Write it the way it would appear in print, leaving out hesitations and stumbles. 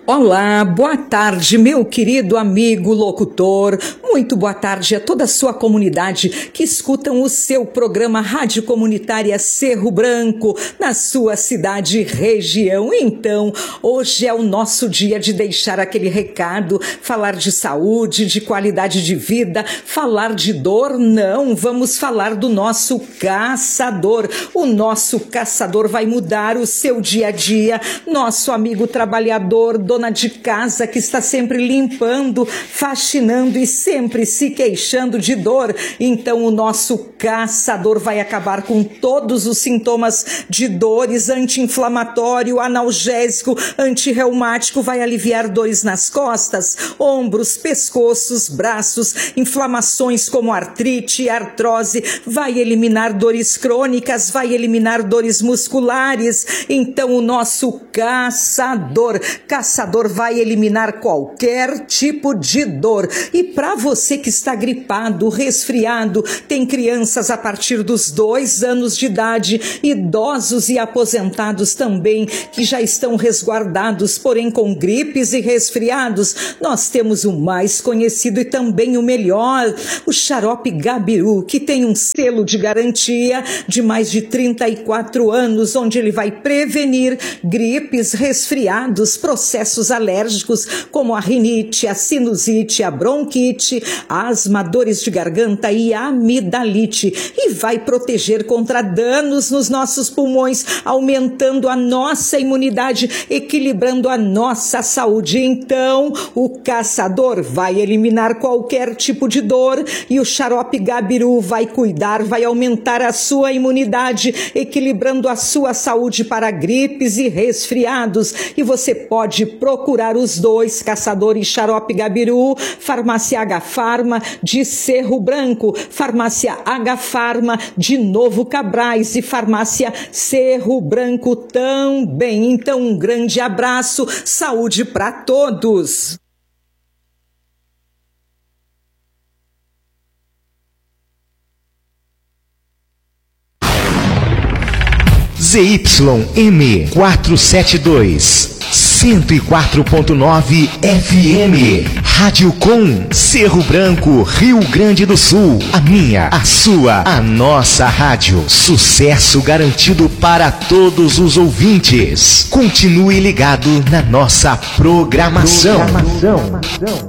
Olá, boa tarde, meu querido amigo locutor. Muito boa tarde a toda a sua comunidade que escutam o seu programa Rádio Comunitária Cerro Branco, na sua cidade e região. Então, hoje é o nosso dia de deixar aquele recado, falar de saúde, de qualidade de vida, falar de dor. Não, vamos falar do nosso caçador. O nosso caçador vai mudar o seu dia a dia. Nosso amigo trabalhador, dona de casa que está sempre limpando, faxinando e sempre se queixando de dor. Então o nosso caçador vai acabar com todos os sintomas de dores, anti-inflamatório, analgésico, antirreumático, vai aliviar dores nas costas, ombros, pescoços, braços, inflamações como artrite, artrose, vai eliminar dores crônicas, vai eliminar dores musculares. Então o nosso caçador vai eliminar qualquer tipo de dor. E para você que está gripado, resfriado, tem crianças a partir dos 2 anos de idade, idosos e aposentados também, que já estão resguardados, porém com gripes e resfriados, nós temos o mais conhecido e também o melhor, o xarope Gabiru, que tem um selo de garantia de mais de 34 anos, onde ele vai prevenir gripes, resfriados, processos alérgicos como a rinite, a sinusite, a bronquite, asma, dores de garganta e amidalite, e vai proteger contra danos nos nossos pulmões, aumentando a nossa imunidade, equilibrando a nossa saúde. Então, o caçador vai eliminar qualquer tipo de dor e o xarope Gabiru vai cuidar, vai aumentar a sua imunidade, equilibrando a sua saúde para gripes e resfriados. E você pode procurar os dois, caçador e xarope Gabiru, Farmácia H Farma de Cerro Branco, Farmácia H Farma de Novo Cabrais e Farmácia Cerro Branco também. Então, um grande abraço, saúde para todos. ZYM 472 104.9 FM, Rádio Com, Cerro Branco, Rio Grande do Sul. A minha, a sua, a nossa rádio. Sucesso garantido para todos os ouvintes. Continue ligado na nossa programação.